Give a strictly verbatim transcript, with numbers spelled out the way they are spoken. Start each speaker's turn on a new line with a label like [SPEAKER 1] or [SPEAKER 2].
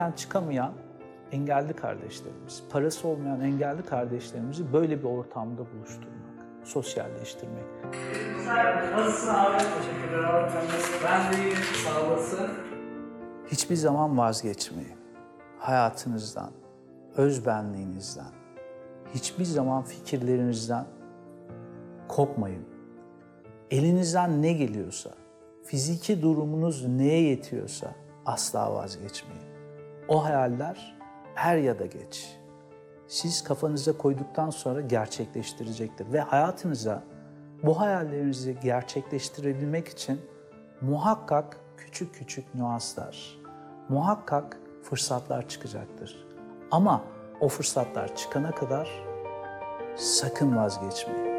[SPEAKER 1] çıkamayan engelli kardeşlerimiz, parası olmayan engelli kardeşlerimizi böyle bir ortamda buluşturmak, sosyalleştirmek.
[SPEAKER 2] Nasılsın abi? Teşekkürler abi. Ben de iyiyim. Sağ olasın.
[SPEAKER 1] Hiçbir zaman vazgeçmeyin. Hayatınızdan, özbenliğinizden, hiçbir zaman fikirlerinizden kopmayın. Elinizden ne geliyorsa, fiziki durumunuz neye yetiyorsa asla vazgeçmeyin. O hayaller er ya da geç siz kafanıza koyduktan sonra gerçekleştirecektir. Ve hayatınıza bu hayallerinizi gerçekleştirebilmek için muhakkak küçük küçük nüanslar, muhakkak fırsatlar çıkacaktır. Ama o fırsatlar çıkana kadar sakın vazgeçmeyin.